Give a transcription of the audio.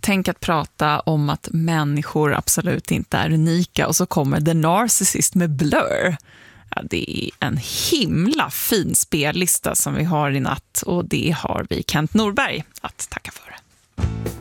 tänk att prata om att människor absolut inte är unika och så kommer The Narcissist med Blur. Ja, det är en himla fin spellista som vi har i natt och det har vi Kent Norberg att tacka för.